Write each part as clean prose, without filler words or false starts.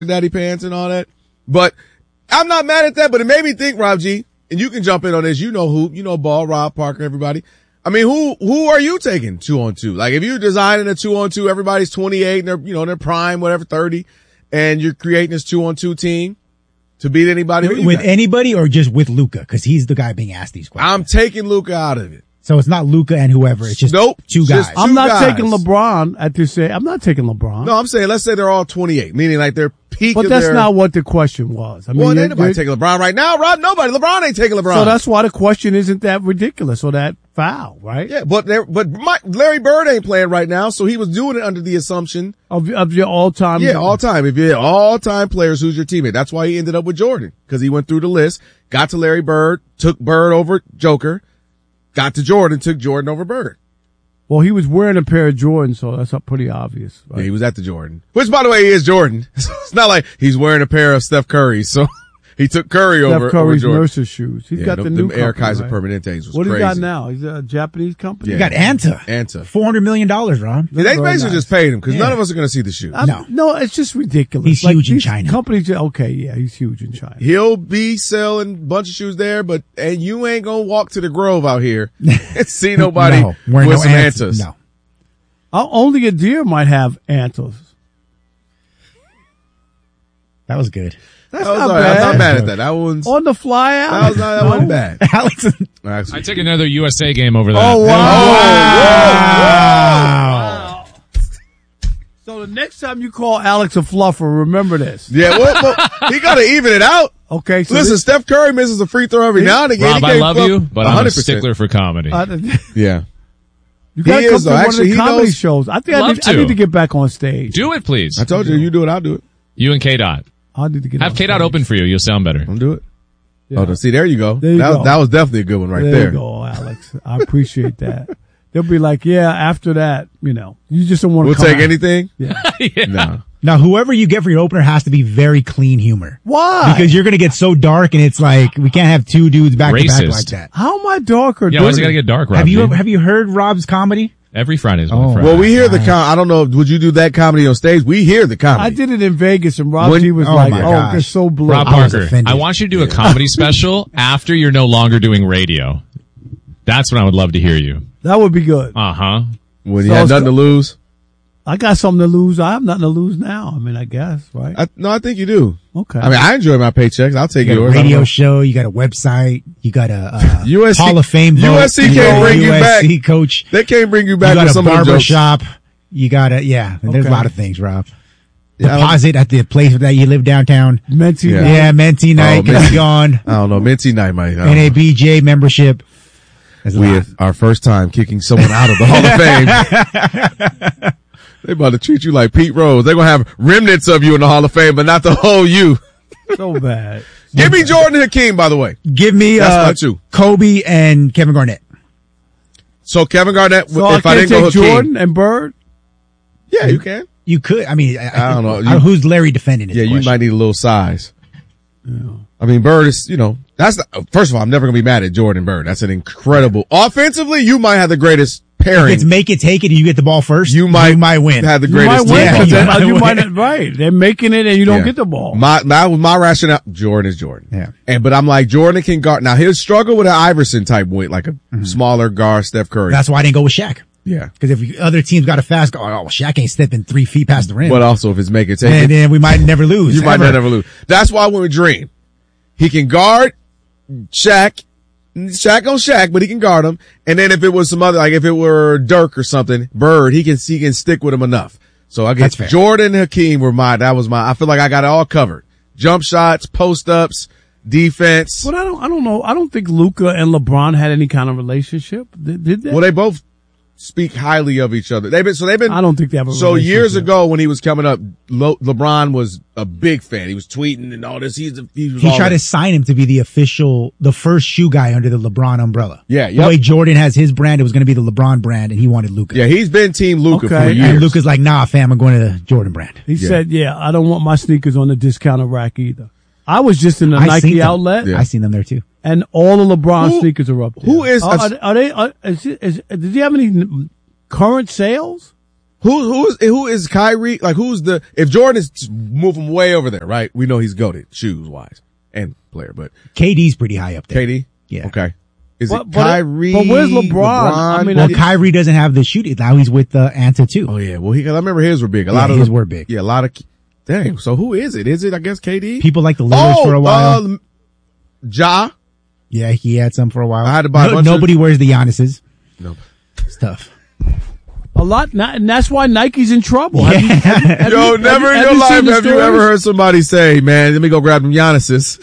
daddy pants and all that. But I'm not mad at that, but it made me think, Rob G, and you can jump in on this. You know who, Ball, Rob, Parker, everybody. I mean, who are you taking 2-on-2? Like if you're designing a 2-on-2, everybody's 28 and they're, their prime, whatever, 30, and you're creating this 2-on-2 team to beat anybody. With anybody or just with Luka? Cause he's the guy being asked these questions. I'm taking Luka out of it. So it's not Luka and whoever. It's just two guys. Just I'm not taking LeBron at this age. I'm not taking LeBron. No, I'm saying let's say they're all 28, meaning like they're peak. But that's not what the question was. I mean, ain't nobody taking LeBron right now, Rob. Nobody. LeBron ain't taking LeBron. So that's why the question isn't that ridiculous or that foul, right? Yeah, but Larry Bird ain't playing right now, so he was doing it under the assumption of your all-time. Yeah, all-time. If you're all-time players, who's your teammate? That's why he ended up with Jordan, because he went through the list, got to Larry Bird, took Bird over Joker. Got to Jordan, took Jordan over Bird. Well, he was wearing a pair of Jordans, so that's pretty obvious. Right? Yeah, he was at the Jordan. Which, by the way, he is Jordan. It's not like he's wearing a pair of Steph Curry, so he took Curry over Curry's Jordan. nurse's shoes. He's got the new company, Air Kaiser right? Permanentes was what crazy. He got now? He's a Japanese company? Yeah. He got Anta. $400 million, Ron. Yeah, they basically just paid him because none of us are going to see the shoes. No, it's just ridiculous. He's huge in China. Companies, he's huge in China. He'll be selling a bunch of shoes there, and you ain't going to walk to the Grove out here and see nobody with some Antas. No. Only a deer might have Antas. That was good. That's not bad. I'm not mad at that. That one's on the fly out. That wasn't bad. Alex, I took another USA game over that. Oh wow! Wow. So the next time you call Alex a fluffer, remember this. Yeah, well he got to even it out. Okay, so listen, Steph Curry misses a free throw every now and again. Rob, I love you, but 100%. I'm a stickler for comedy. Yeah. You gotta come to one of the comedy shows. I think I need to get back on stage. Do it, please. I told you, you do it, I'll do it. You and K-Dot. I need to get have K-Dot open for you. You'll sound better. I'll do it. Yeah. Oh, see, there you go. There you go. That was definitely a good one right there. There you go, Alex. I appreciate that. They'll be like, yeah, after that, you just don't want to We'll take anything? Yeah. Yeah. No. Now, whoever you get for your opener has to be very clean humor. Why? Because you're going to get so dark and it's like, we can't have two dudes back to back like that. How am I dark or Yeah, why's it got to get dark, Rob? Have you heard Rob's comedy? Every Friday's one. Well, we hear the I don't know. Would you do that comedy on stage? We hear the comedy. I did it in Vegas, and Rob G was like, "Oh, they're so blue." Rob Parker, I want you to do a comedy special after you're no longer doing radio. That's when I would love to hear you. That would be good. When you have nothing to lose. I got something to lose. I have nothing to lose now. I mean, I guess, right? I think you do. Okay. I mean, I enjoy my paychecks. I'll take yours. You got a radio show. You got a website. You got a USC, Hall of Fame vote. USC can't bring you back. USC coach. They can't bring you back You got with a some of the barber jokes. shop. You got a, there's a lot of things, Rob. Yeah, Deposit at the place that you live downtown. Menti night. Yeah, Menti night. Can be gone. I don't know. Menti night might. NABJ membership. We have our first time kicking someone out of the Hall of Fame. They about to treat you like Pete Rose. They're going to have remnants of you in the Hall of Fame, but not the whole you. So bad. Give me Jordan Hakeem, by the way. Give me Kobe and Kevin Garnett. So Kevin Garnett, so if I didn't go Hakeem. Jordan and Bird? Yeah, you can. You could. I mean, I don't know. Who's Larry defending it? Yeah, you might need a little size. Yeah. I mean, Bird is, first of all, I'm never going to be mad at Jordan Bird. That's an incredible. Offensively, you might have the greatest pairing. It's make it, take it, and you get the ball first. You might win. Have the greatest team. Right. They're making it and you don't get the ball. That was my rationale. Jordan is Jordan. Yeah. But I'm like, Jordan can guard. Now he'll struggle with an Iverson type weight, like a smaller guard, Steph Curry. That's why I didn't go with Shaq. Yeah. Because if other teams got a fast guard, Shaq ain't stepping 3 feet past the rim. But also if it's make it, take it. And then we might never lose. You might never lose. That's why I went with Dream. He can guard Shaq on Shaq, but he can guard him. And then if it was some other, like if it were Dirk or something, Bird, he can stick with him enough. So I guess Jordan and Hakeem were I feel like I got it all covered. Jump shots, post ups, defense. But I don't know. I don't think Luka and LeBron had any kind of relationship. Did they? Well, they both speak highly of each other. They've been. I don't think they have a So years ago when he was coming up, LeBron was a big fan. He was tweeting and all this. He tried to sign him to be the first shoe guy under the LeBron umbrella. Yeah. The way Jordan has his brand, it was going to be the LeBron brand, and he wanted Luka. Yeah, he's been Team Luka for years. And Luka's like, nah, fam, I'm going to the Jordan brand. He said, I don't want my sneakers on the discounted rack either. I was just in the Nike outlet. Yeah. I seen them there too. And all the LeBron sneakers are up there. Who is? Are they? Did he have any current sales? Who is Kyrie? Like, if Jordan is moving way over there, right? We know he's goated, shoes wise and player, but KD's pretty high up there. KD? Yeah. Okay. Is it But Kyrie? but where's LeBron? I mean, Well, Kyrie doesn't have the shooting. Now he's with Anta too. Oh yeah. Well, I remember his were big. A Yeah, lot of his them were big. Yeah, a lot of, dang. So who is it? Is it, I guess, KD? People like the Lillards for a while. Ja. Yeah, he had some for a while. I had to buy a bunch Nobody wears the Giannis's. No. Stuff. a lot, and that's why Nike's in trouble. Yeah. Yo, never in your life have you ever heard somebody say, man, let me go grab them Giannis's.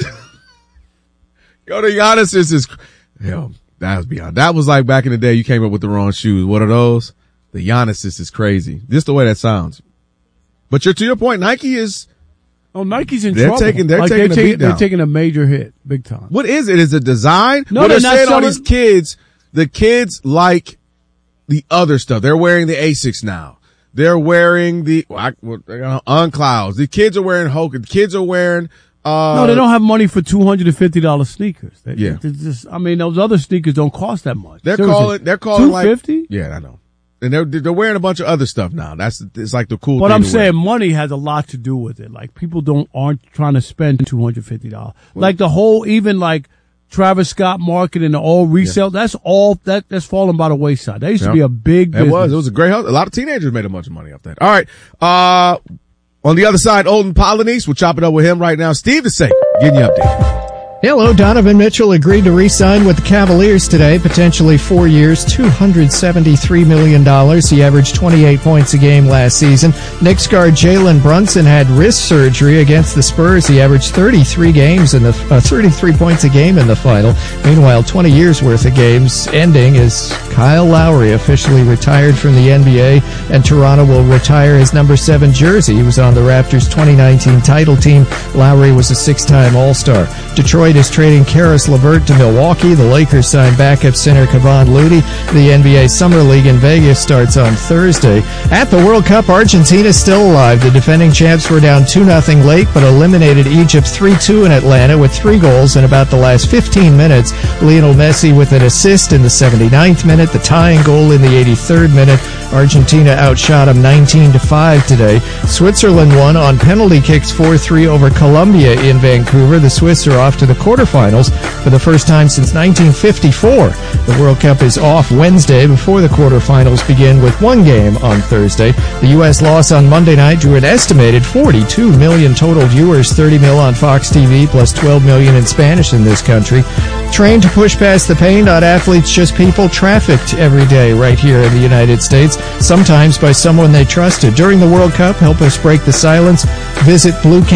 Go to Giannis's is, yo, that was beyond. That was like back in the day you came up with the wrong shoes. What are those? The Giannis's is crazy. Just the way that sounds. But to your point, Nike is, Oh, Nike's in They're trouble. taking- they're taking a beat down. They're taking a major hit, big time. what is it? Is it design? No, Well, they're they're not saying all selling- these kids, the kids like the other stuff. They're wearing the Asics now. They're wearing the Unclouds. The kids are wearing Hoka. The kids are wearing, No, they don't have money for $250 sneakers. Yeah. Those other sneakers don't cost that much. they're Seriously. calling like, $250? yeah, I know. And they're wearing a bunch of other stuff now. It's like the cool But thing I'm to saying wear. money has a lot to do with it. Like people aren't trying to spend $250. Like the whole, even like Travis Scott market and the all resale, that's fallen by the wayside. That used to be a big It business. was a great house. A lot of teenagers made a bunch of money off that. All right. On the other side, Olden Polynice, we'll chop it up with him right now. Steve DeSager, getting you updated. Hello, Donovan Mitchell agreed to re-sign with the Cavaliers today, potentially 4 years, $273 million. He averaged 28 points a game last season. Knicks guard Jalen Brunson had wrist surgery against the Spurs. He averaged 33 points a game in the final. Meanwhile, 20 years worth of games ending as Kyle Lowry officially retired from the NBA, and Toronto will retire his number 7 jersey. He was on the Raptors' 2019 title team. Lowry was a 6-time All-Star. Detroit is trading Karis LeVert to Milwaukee. The Lakers signed backup center Kevon Looney. The NBA Summer League in Vegas starts on Thursday. At the World Cup, Argentina is still alive. The defending champs were down 2-0 late, but eliminated Egypt 3-2 in Atlanta with 3 goals in about the last 15 minutes. Lionel Messi with an assist in the 79th minute, the tying goal in the 83rd minute. Argentina outshot them 19-5 today. Switzerland won on penalty kicks 4-3 over Colombia in Vancouver. The Swiss are off to the quarterfinals for the first time since 1954. The World Cup is off Wednesday before the quarterfinals begin with 1 game on Thursday. The U.S. loss on Monday night drew an estimated 42 million total viewers, 30 mil on Fox TV, plus 12 million in Spanish in this country. Trained to push past the pain, not athletes, just people trafficked every day right here in the United States, sometimes by someone they trusted. During the World Cup, help us break the silence. Visit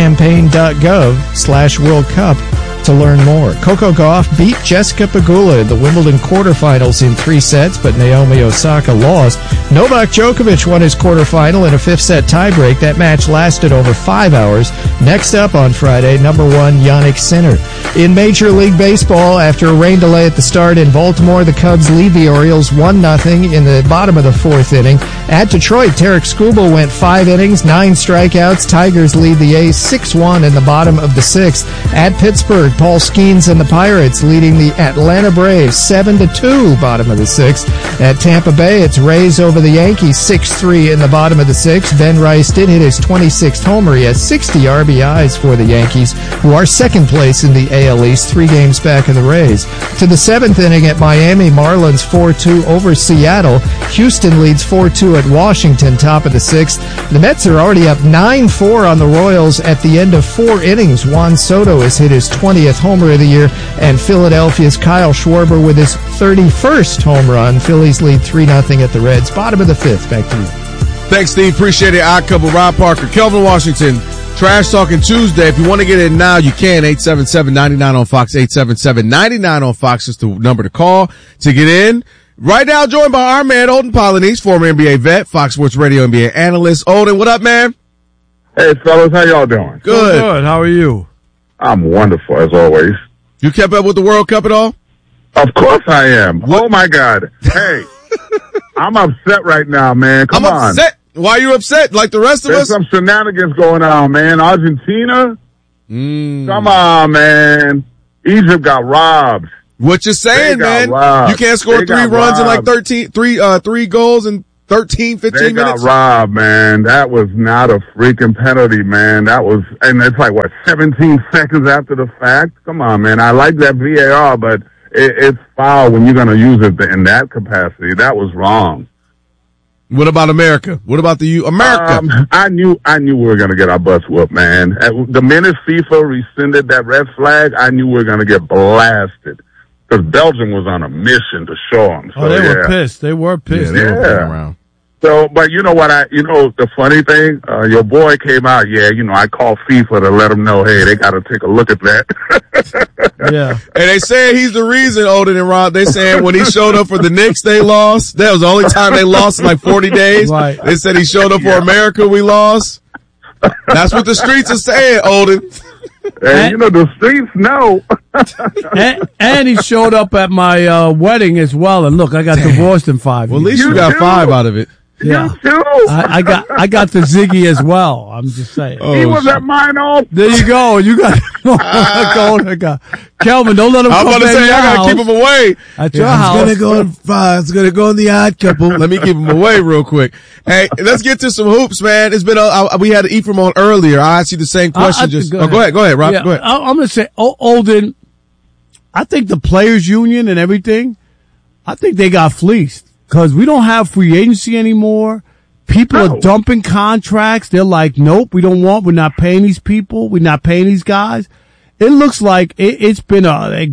bluecampaign.gov/World Cup to learn more. Coco Gauff beat Jessica Pegula in the Wimbledon quarterfinals in 3 sets, but Naomi Osaka lost. Novak Djokovic won his quarterfinal in a 5th-set tiebreak. That match lasted over 5 hours. Next up on Friday, number 1 Jannik Sinner. In Major League Baseball, after a rain delay at the start in Baltimore, the Cubs lead the Orioles 1-0 in the bottom of the 4th inning. At Detroit, Tarek Skubal went 5 innings, 9 strikeouts. Tigers lead the A's 6-1 in the bottom of the 6th. At Pittsburgh, Paul Skeens and the Pirates leading the Atlanta Braves 7-2, bottom of the 6th. At Tampa Bay, it's Rays over the Yankees 6-3 in the bottom of the 6th. Ben Rice did hit his 26th homer. He has 60 RBIs for the Yankees, who are second place in the AL East, 3 games back of the Rays. To the 7th inning at Miami, Marlins 4-2 over Seattle. Houston leads 4-2 at Washington, top of the 6th. The Mets are already up 9-4 on the Royals at the end of 4 innings. Juan Soto has hit his 20th homer of the year, and Philadelphia's Kyle Schwarber with his 31st home run. Phillies lead 3-0 at the Reds, bottom of the 5th. Back to you. Thanks, Steve. Appreciate it. Odd Couple, Rob Parker, Kelvin Washington. Trash Talking Tuesday. If you want to get in now, you can. 877-99 on Fox. 877-99 on Fox is the number to call to get in. Right now, joined by our man, Olden Polynice, former NBA vet, Fox Sports Radio NBA analyst. Olden, what up, man? Hey, fellas, how y'all doing? Good. Good. How are you? I'm wonderful, as always. You kept up with the World Cup at all? Of course I am. Oh, my God. Hey, I'm upset right now, man. Come on. I'm upset. Why are you upset? Like the rest of There's us? some shenanigans going on, man. Argentina? Come on, man. Egypt got robbed. What you're saying, They got man? robbed. You can't score They 3 got runs and like robbed. 3 goals in 13, 15 They minutes? got robbed, man. That was not a freaking penalty, man. That was, and it's like, what, 17 seconds after the fact? Come on, man. I like that VAR, but it's foul when you're going to use it in that capacity. That was wrong. What about America? What about America? I knew we were going to get our butts whooped, man. The minute FIFA rescinded that red flag, I knew we were going to get blasted. Because Belgium was on a mission to show them. So, they were pissed. They were pissed. They were playing around. So, but you know what? The funny thing, your boy came out. Yeah, I called FIFA to let them know, hey, they got to take a look at that. Yeah. And they say he's the reason, Odin and Ron. They saying when he showed up for the Knicks, they lost. That was the only time they lost in like 40 days. Right. They said he showed up for America, we lost. That's what the streets are saying, Odin. And the streets know. and he showed up at my wedding as well. And look, I got divorced in 5 years. Well, at least you got 5 out of it. Yeah. You too. I got the Ziggy as well. I'm just saying. He was at mine all. There you go. You got Kelvin. Don't let him. I'm come about to back say to your I gotta house. keep him away. At your house. It's gonna go in 5. It's gonna go in the Odd Couple. Let me keep him away real quick. Hey, let's get to some hoops, man. It's been we had Ephraim on earlier. I asked you the same question. Go ahead, Rob. Yeah, go ahead. I'm gonna say, Olden. I think the players' union and everything. I think they got fleeced because we don't have free agency anymore. People are dumping contracts. They're like, nope, we're not paying these people. We're not paying these guys. It looks like it's been a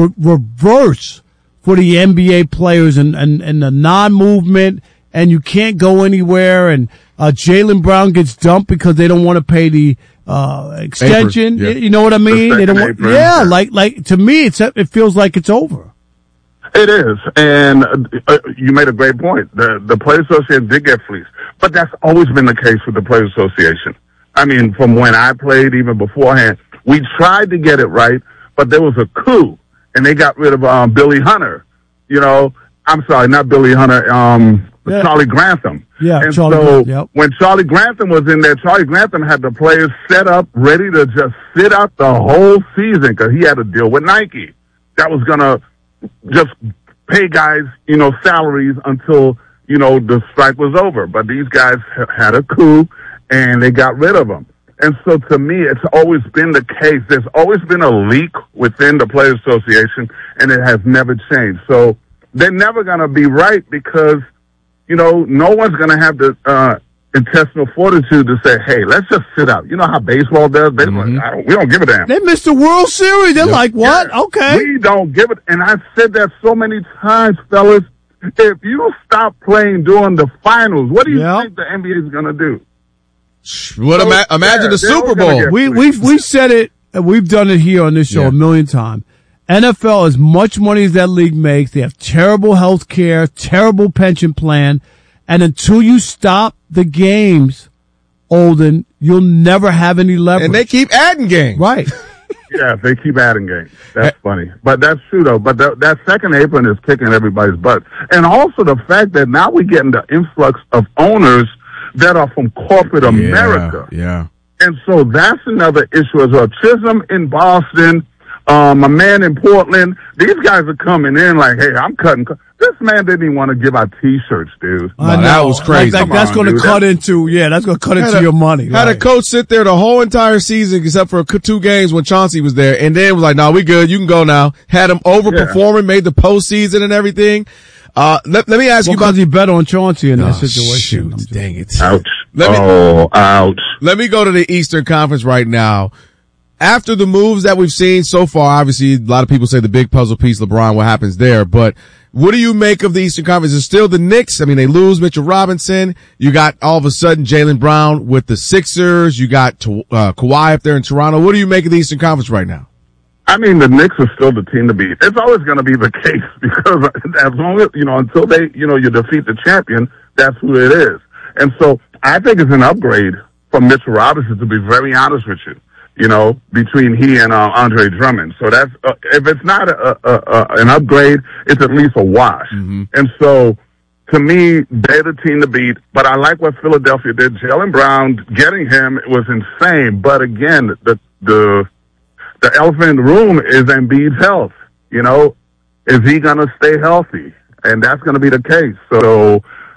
reverse for the NBA players and the non-movement, and you can't go anywhere. And Jaylen Brown gets dumped because they don't want to pay the extension. Apron, yeah. You know what I mean? They don't want, apron. yeah, like to me, it feels like it's over. It is, and you made a great point. The Players Association did get fleeced, but that's always been the case with the Players Association. I mean, from when I played, even beforehand, we tried to get it right, but there was a coup, and they got rid of Billy Hunter. I'm sorry, not Billy Hunter, Charlie Grantham. Yeah, and Charlie so Grantham, yep. when Charlie Grantham was in there, Charlie Grantham had the players set up, ready to just sit out the whole season because he had to deal with Nike. That was going to just pay guys, salaries until, the strike was over. But these guys had a coup and they got rid of them. And so to me, it's always been the case. There's always been a leak within the Players Association and it has never changed. So they're never going to be right because, no one's going to have the, intestinal fortitude to say, hey, let's just sit out. You know how baseball does? Baseball, we don't give a damn. They missed the World Series. They're like, what? Yeah, okay. We don't give it. And I've said that so many times, fellas. If you stop playing during the finals, what do you think the NBA is going to do? Imagine the Super Bowl. We've said it, and we've done it here on this show a million times. NFL, as much money as that league makes, they have terrible health care, terrible pension plan. And until you stop the games, Olden, you'll never have any leverage. And they keep adding games. Right. Yeah, they keep adding games. That's funny. But that's true, though. But that second apron is kicking everybody's butt. And also the fact that now we're getting the influx of owners that are from corporate America. Yeah. And so that's another issue as well. Chisholm in Boston, my man in Portland, these guys are coming in like, hey, I'm cutting. This man didn't even want to give out T-shirts, dude. I know. That was crazy. That's going to cut into your money. Had a coach sit there the whole entire season except for 2 games when Chauncey was there, and then was like, no, we good. You can go now. Had him overperforming, made the postseason and everything. Let me ask you about. Because he bet on Chauncey in that situation. Shoot, dang it. Ouch. Ouch. Let me go to the Eastern Conference right now. After the moves that we've seen so far, obviously a lot of people say the big puzzle piece, LeBron, what happens there, but what do you make of the Eastern Conference? Is it still the Knicks? I mean, they lose Mitchell Robinson. You got all of a sudden Jaylen Brown with the Sixers. You got Kawhi up there in Toronto. What do you make of the Eastern Conference right now? I mean, the Knicks are still the team to beat. It's always going to be the case because as long as, until they, you defeat the champion, that's who it is. And so I think it's an upgrade from Mitchell Robinson, to be very honest with you. Between he and Andre Drummond. So that's if it's not an upgrade, it's at least a wash. Mm-hmm. And so, to me, they're the team to beat. But I like what Philadelphia did. Jaylen Brown, getting him was insane. But again, the elephant in the room is Embiid's health. Is he going to stay healthy? And that's going to be the case. So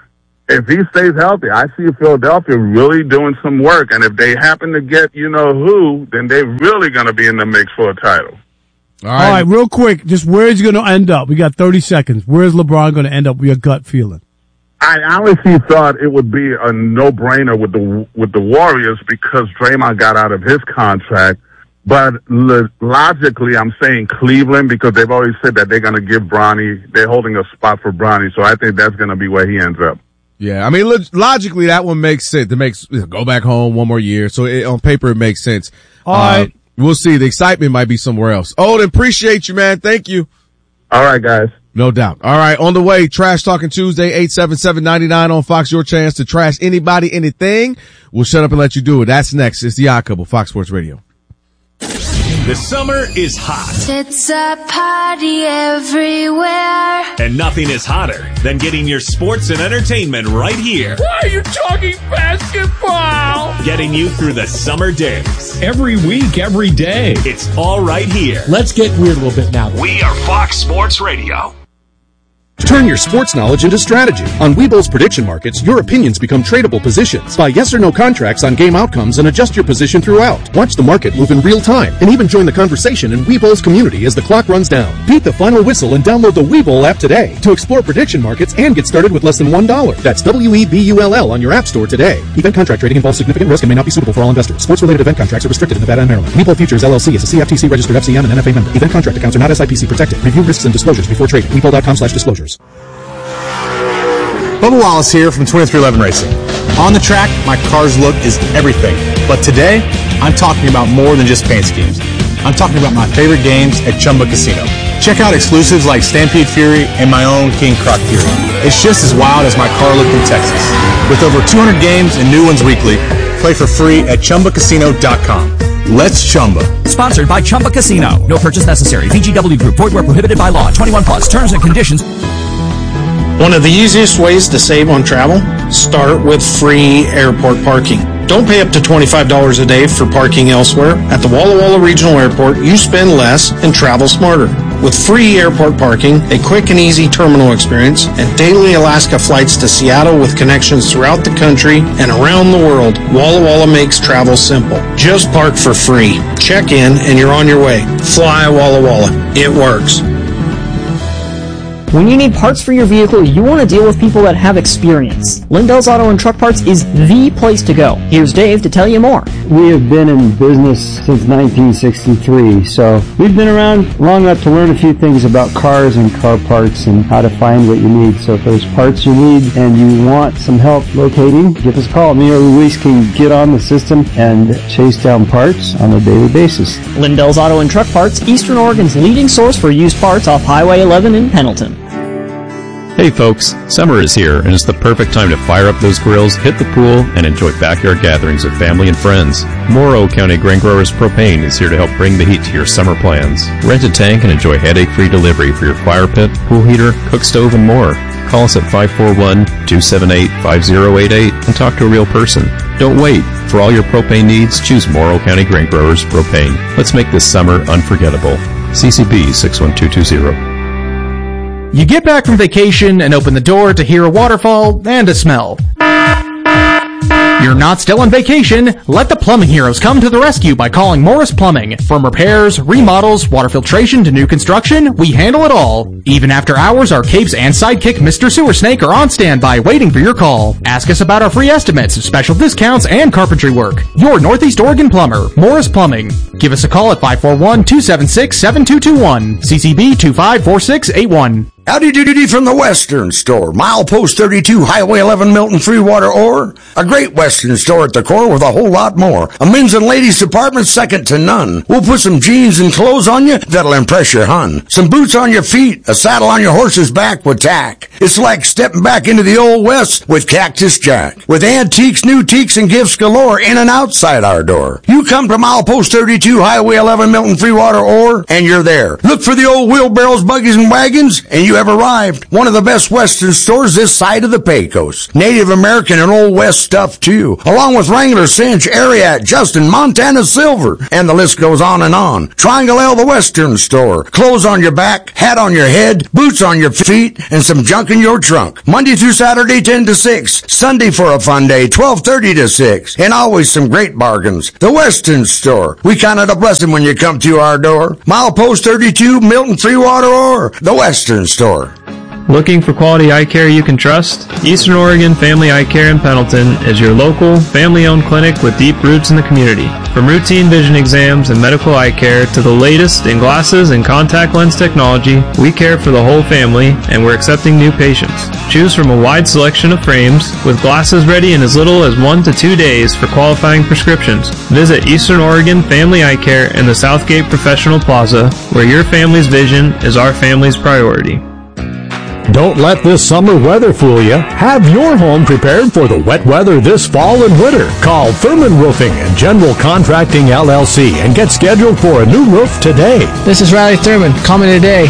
if he stays healthy, I see Philadelphia really doing some work. And if they happen to get who, then they're really going to be in the mix for a title. All right, real quick, just where is he going to end up? We got 30 seconds. Where is LeBron going to end up with your gut feeling? I honestly thought it would be a no-brainer with the Warriors because Draymond got out of his contract. But logically, I'm saying Cleveland because they've already said that they're going to give Bronny, they're holding a spot for Bronny. So I think that's going to be where he ends up. Yeah, I mean, logically, that one makes sense. It makes go back home one more year. So on paper, it makes sense. All right. We'll see. The excitement might be somewhere else. Odin, appreciate you, man. Thank you. All right, guys. No doubt. All right, on the way, Trash Talking Tuesday, 877-99 on Fox. Your chance to trash anybody, anything. We'll shut up and let you do it. That's next. It's The Odd Couple, Fox Sports Radio. The summer is hot. It's a party everywhere. And nothing is hotter than getting your sports and entertainment right here. Why are you talking basketball? Getting you through the summer days. Every week, every day. It's all right here. Let's get weird a little bit now. We are Fox Sports Radio. Turn your sports knowledge into strategy. On Webull's prediction markets, your opinions become tradable positions. Buy yes or no contracts on game outcomes and adjust your position throughout. Watch the market move in real time and even join the conversation in Webull's community as the clock runs down. Beat the final whistle and download the Webull app today to explore prediction markets and get started with less than $1. That's WEBULL on your app store today. Event contract trading involves significant risk and may not be suitable for all investors. Sports-related event contracts are restricted in Nevada and Maryland. Webull Futures LLC is a CFTC registered FCM and NFA member. Event contract accounts are not SIPC protected. Review risks and disclosures before trading. Webull.com/disclosures. Bubba Wallace here from 2311 Racing. On the track, my car's look is everything. But today, I'm talking about more than just paint schemes. I'm talking about my favorite games at Chumba Casino. Check out exclusives like Stampede Fury and my own King Croc Fury. It's just as wild as my car look in Texas. With over 200 games and new ones weekly, play for free at ChumbaCasino.com. Let's Chumba. Sponsored by Chumba Casino. No purchase necessary. VGW Group. Void where prohibited by law. 21 plus. Terms and conditions. One of the easiest ways to save on travel, start with free airport parking. Don't pay up to $25 a day for parking elsewhere. At the Walla Walla Regional Airport, you spend less and travel smarter. With free airport parking, a quick and easy terminal experience, and daily Alaska flights to Seattle with connections throughout the country and around the world, Walla Walla makes travel simple. Just park for free. Check in and you're on your way. Fly Walla Walla. It works. When you need parts for your vehicle, you want to deal with people that have experience. Lindell's Auto and Truck Parts is the place to go. Here's Dave to tell you more. We have been in business since 1963, so we've been around long enough to learn a few things about cars and car parts and how to find what you need. So if there's parts you need and you want some help locating, give us a call. Me or Luis can get on the system and chase down parts on a daily basis. Lindell's Auto and Truck Parts, Eastern Oregon's leading source for used parts off Highway 11 in Pendleton. Hey folks, summer is here and it's the perfect time to fire up those grills, hit the pool, and enjoy backyard gatherings with family and friends. Morrow County Grain Growers Propane is here to help bring the heat to your summer plans. Rent a tank and enjoy headache-free delivery for your fire pit, pool heater, cook stove, and more. Call us at 541-278-5088 and talk to a real person. Don't wait. For all your propane needs, choose Morrow County Grain Growers Propane. Let's make this summer unforgettable. CCB 61220. You get back from vacation and open the door to hear a waterfall and a smell. You're not still on vacation. Let the plumbing heroes come to the rescue by calling Morris Plumbing. From repairs, remodels, water filtration to new construction, we handle it all. Even after hours, our capes and sidekick Mr. Sewer Snake are on standby waiting for your call. Ask us about our free estimates, special discounts, and carpentry work. Your Northeast Oregon plumber, Morris Plumbing. Give us a call at 541-276-7221. CCB 254681. Howdy doody from the Western Store. Milepost 32, Highway 11, Milton, Freewater, Ore. A great Western store at the core with a whole lot more. A men's and ladies department second to none. We'll put some jeans and clothes on you that'll impress your hun. Some boots on your feet, a saddle on your horse's back with tack. It's like stepping back into the old West with Cactus Jack. With antiques, new teaks, and gifts galore in and outside our door. You come to Milepost 32, Highway 11, Milton, Freewater, Ore, and you're there. Look for the old wheelbarrows, buggies, and wagons, and you have arrived. One of the best Western stores this side of the Pecos. Native American and Old West stuff too, along with Wrangler, Cinch, Ariat, Justin, Montana Silver, and the list goes on and on. Triangle L, the Western store. Clothes on your back, hat on your head, boots on your feet, and some junk in your trunk. Monday through Saturday, 10 to 6. Sunday for a fun day, 12:30 to 6. And always some great bargains. The Western store. We count it a blessing when you come to our door. Milepost 32, Milton, Freewater, or the Western store. Looking for quality eye care you can trust? Eastern Oregon Family Eye Care in Pendleton is your local, family-owned clinic with deep roots in the community. From routine vision exams and medical eye care to the latest in glasses and contact lens technology, we care for the whole family, and we're accepting new patients. Choose from a wide selection of frames, with glasses ready in as little as 1 to 2 days for qualifying prescriptions. Visit Eastern Oregon Family Eye Care in the Southgate Professional Plaza, where your family's vision is our family's priority. Don't let this summer weather fool you. Have your home prepared for the wet weather this fall and winter. Call Thurman Roofing and General Contracting LLC and get scheduled for a new roof today. This is Riley Thurman. Call me today,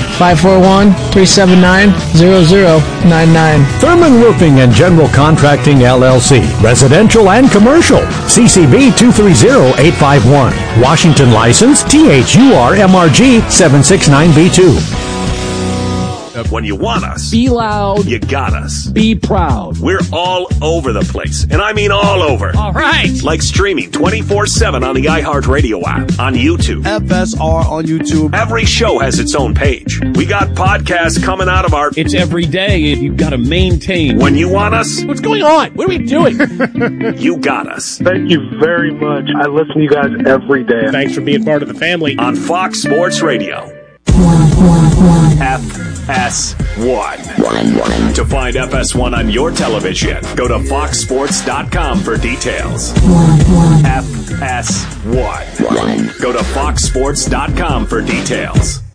541-379-0099. Thurman Roofing and General Contracting LLC. Residential and commercial. CCB 230851. Washington license THURMRG 769B2. When you want us, be loud. You got us. Be proud. We're all over the place, and I mean all over. All right. Like streaming 24/7 on the iHeartRadio app, on YouTube. FSR on YouTube. Every show has its own page. We got podcasts coming out of our... It's every day. You've got to maintain. When you want us... What's going on? What are we doing? You got us. Thank you very much. I listen to you guys every day. Thanks for being part of the family. On Fox Sports Radio. FS1. To find FS1 on your television, go to foxsports.com for details. FS1. Go to foxsports.com for details.